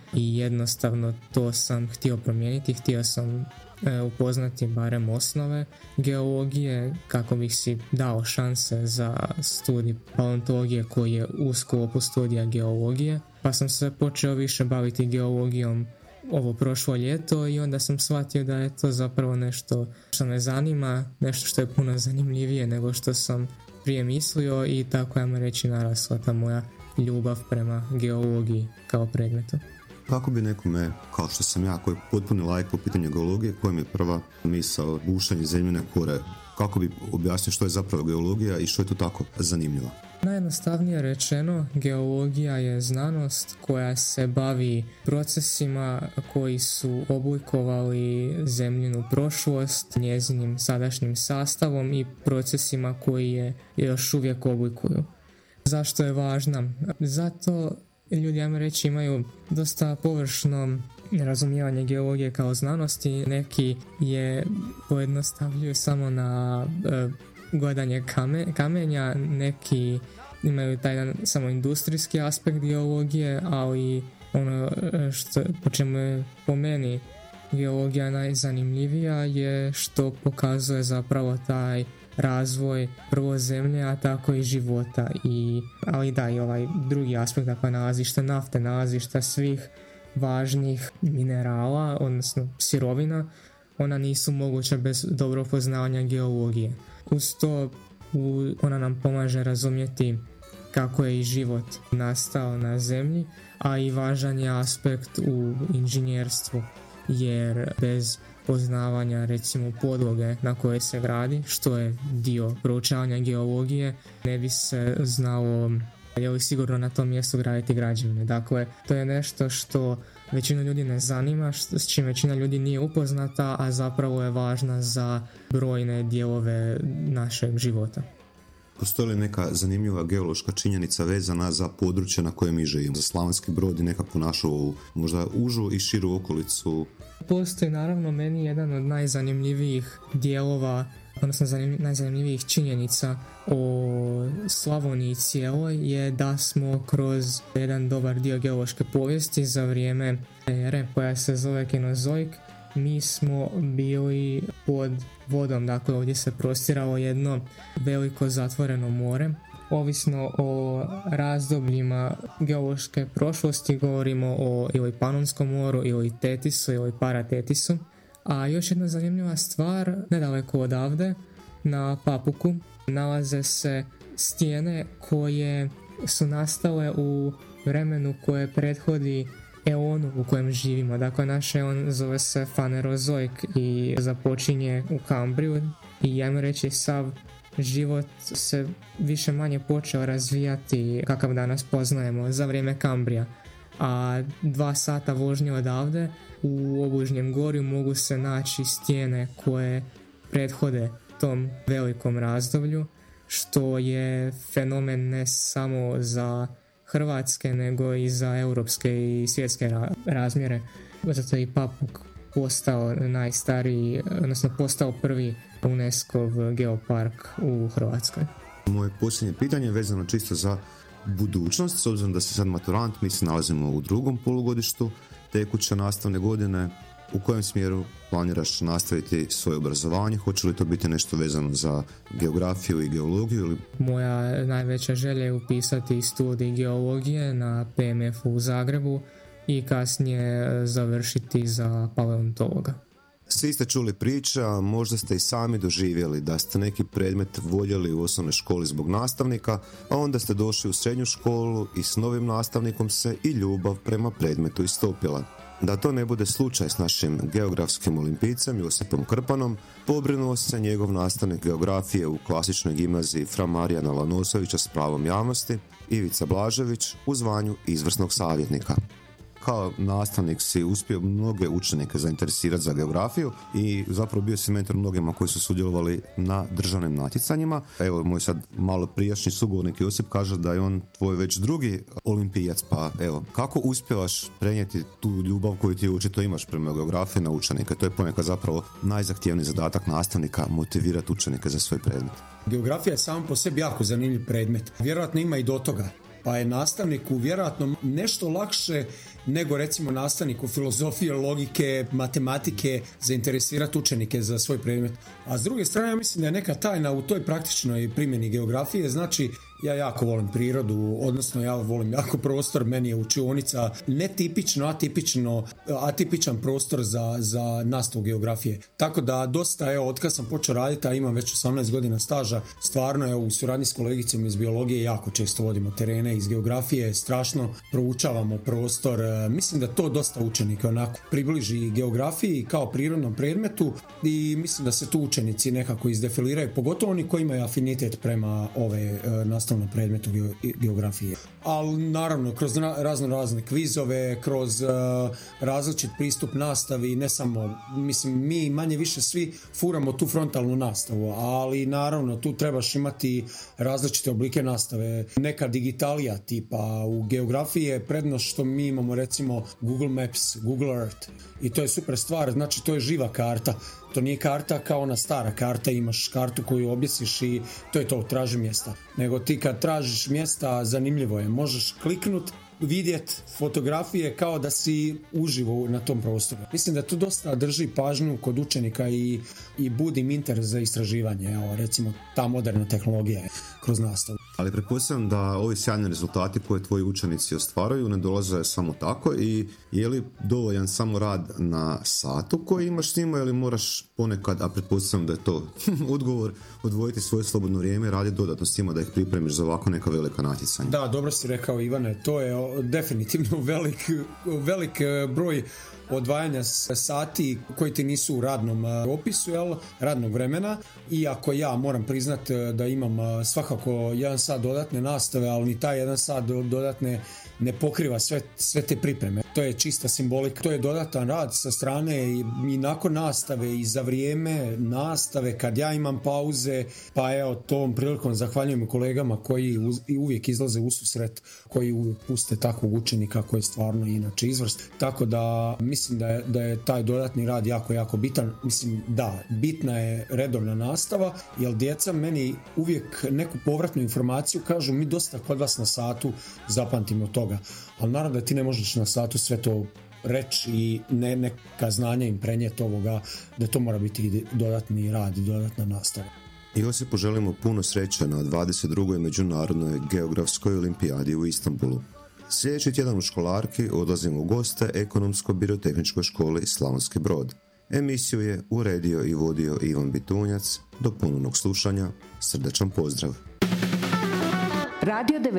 i jednostavno to sam htio promijeniti, htio sam upoznati barem osnove geologije kako bih si dao šanse za studij paleontologije koji je u sklopu studija geologije, pa sam se počeo više baviti geologijom ovo prošlo ljeto i onda sam shvatio da je to zapravo nešto što me zanima, nešto što je puno zanimljivije nego što sam prije mislio i tako ajmo reći narasla ta moja ljubav prema geologiji kao predmetu. Kako bi nekome, kao što sam ja, koji je potpuni laik po pitanju geologije, koja mi je prva misao bušenje zemljine kore, kako bi objasnio što je zapravo geologija i što je to tako zanimljivo? Najjednostavnije rečeno, geologija je znanost koja se bavi procesima koji su oblikovali zemljinu prošlost, njezinim sadašnjim sastavom i procesima koji je još uvijek oblikuju. Zašto je važna? Zato ljudi, ajmo reći, imaju dosta površno razumijevanje geologije kao znanosti. Neki je pojednostavljuju samo na gledanje kamenja, neki imaju taj jedan samo industrijski aspekt geologije, ali ono po čemu je po meni geologija najzanimljivija je što pokazuje zapravo taj razvoj prvo zemlje, a tako i života. Ali da, i ovaj drugi aspekt, dakle nalazišta nafte, nalazišta svih važnih minerala, odnosno sirovina, ona nisu moguća bez dobro poznavanja geologije. Uz to ona nam pomaže razumjeti kako je i život nastao na zemlji, a i važan je aspekt u inženjerstvu, jer bez poznavanja recimo podloge na kojoj se gradi, što je dio proučavanja geologije, ne bi se znalo je li sigurno na tom mjestu graditi građevine. Dakle, to je nešto što većinu ljudi ne zanima, s čim većina ljudi nije upoznata, a zapravo je važna za brojne dijelove našeg života. Postoji li neka zanimljiva geološka činjenica vezana za područje na kojem mi živimo, za Slavonski Brod i nekakvu našu možda užu i širu okolicu? Postoji naravno meni jedan od najzanimljivijih dijelova, odnosno najzanimljivijih činjenica o Slavoniji cijeloj je da smo kroz jedan dobar dio geološke povijesti za vrijeme ere koja se zove Kenozoik, mi smo bili pod vodom, dakle ovdje se prostiralo jedno veliko zatvoreno more. Ovisno o razdobljima geološke prošlosti govorimo o ili Panonskom moru ili Tetisu ili Paratetisu. A još jedna zanimljiva stvar, nedaleko odavde, na Papuku, nalaze se stijene koje su nastale u vremenu koje prethodi eonu u kojem živimo. Dakle, naš eon zove se Fanerozoik i započinje u Kambriju i ajmo reći sav život se više manje počeo razvijati kakav danas poznajemo za vrijeme Kambrija. A 2 sata vožnje odavde u obližnjem gorju mogu se naći stijene koje prethode tom velikom razdoblju, što je fenomen ne samo za hrvatske nego i za europske i svjetske razmjere. Zato je i Papuk postao najstariji, odnosno postao prvi UNESCO-ov geopark u Hrvatskoj. Moje posljednje pitanje je vezano čisto za budućnost, s obzirom da si sad maturant, mi se nalazimo u 2. polugodištu tekuće nastavne godine. U kojem smjeru planiraš nastaviti svoje obrazovanje? Hoće li to biti nešto vezano za geografiju i geologiju? Ili... Moja najveća želja je upisati studij geologije na PMF-u u Zagrebu i kasnije završiti za paleontologa. Svi ste čuli priče, a možda ste i sami doživjeli da ste neki predmet voljeli u osnovnoj školi zbog nastavnika, a onda ste došli u srednju školu i s novim nastavnikom se i ljubav prema predmetu istopila. Da to ne bude slučaj s našim geografskim olimpijcem Josipom Krpanom, pobrinuo se njegov nastavnik geografije u klasičnoj gimnaziji Fra Marijana Lanosovića s pravom javnosti, Ivica Blažević, u zvanju izvrsnog savjetnika. Kao nastavnik si uspio mnoge učenike zainteresirati za geografiju i zapravo bio si mentor mnogima koji su sudjelovali na državnim natjecanjima. Evo, moj sad malo prijašnji sugovornik Josip kaže da je on tvoj već drugi olimpijac, pa evo, kako uspijevaš prenijeti tu ljubav koju ti očito imaš prema geografiji na učenike? To je ponekad zapravo najzahtjevniji zadatak nastavnika, motivirati učenike za svoj predmet. Geografija je sam po sebi jako zanimljiv predmet. Vjerojatno ima i do toga. pa je nastavniku vjerojatno nešto lakše nego recimo nastavniku filozofije, logike, matematike zainteresirati učenike za svoj predmet. A s druge strane, ja mislim da je neka tajna u toj praktičnoj primjeni geografije. Znači, ja jako volim prirodu, odnosno ja volim jako prostor, meni je učionica netipično, atipičan prostor za nastavu geografije. Tako da dosta, od kad sam počeo raditi, a imam već 18 godina staža, stvarno u suradnji s kolegicom iz biologije jako često vodimo terene iz geografije, strašno proučavamo prostor. Mislim da to dosta učenika onako približi geografiji kao prirodnom predmetu i mislim da se tu učenici nekako izdefiliraju, pogotovo oni koji imaju afinitet prema nastavnom predmetu geografije. Ali naravno kroz razne kvizove, kroz različit pristup nastavi, ne samo, mislim, mi manje više svi furamo tu frontalnu nastavu, ali naravno tu trebaš imati različite oblike nastave. Neka digitalija tipa u geografiji je prednost što mi imamo recimo Google Maps, Google Earth i to je super stvar, znači to je živa karta. To nije karta kao ona stara karta, imaš kartu koju objesiš i to je to, traži mjesta. Nego ti kad tražiš mjesta, zanimljivo je, možeš kliknut, vidjet fotografije kao da si uživo na tom prostoru. Mislim da to dosta drži pažnju kod učenika i budi im interes za istraživanje. Evo, recimo, ta moderna tehnologija je kroz nastavu. Ali pretpostavljam da ovi sjajni rezultati koje tvoji učenici ostvaruju ne dolaze samo tako i je li dovoljan samo rad na satu koji imaš s njima ili moraš ponekad, a pretpostavljam da je to odgovor, odvojiti svoje slobodno vrijeme i raditi dodatno s njima da ih pripremiš za ovako neka velika natjecanja? Da, dobro si rekao Ivane, to je definitivno velik broj odvajanja sati koji ti nisu u radnom opisu, radnog vremena, iako ja moram priznati da imam svakako 1 sat dodatne nastave, ali ni taj 1 sat dodatne ne pokriva sve te pripreme. To je čista simbolika, to je dodatan rad sa strane i nakon nastave i za vrijeme nastave kad ja imam pauze, pa evo tom prilikom zahvaljujem kolegama koji uvijek izlaze u susret, koji uvijek puste takvog učenika koji je stvarno inače izvrstan. Tako da mislim da je taj dodatni rad jako bitan. Mislim da, bitna je redovna nastava, jer djeca meni uvijek neku povratnu informaciju kažu mi dosta kod vas na satu zapamtimo toga. Ali naravno da ti ne možeš na satu sve to reći i neka znanja im prenijeti ovoga, da to mora biti dodatni rad i dodatna nastava. Josipu želimo puno sreće na 22. Međunarodnoj geografskoj olimpijadi u Istanbulu. Sljedeći tjedan u Školarki odlazimo u goste Ekonomsko-birotehničkoj školi Slavonski Brod. Emisiju je uredio i vodio Ivan Bitunjac. Do ponovnog slušanja, srdačan pozdrav. Radio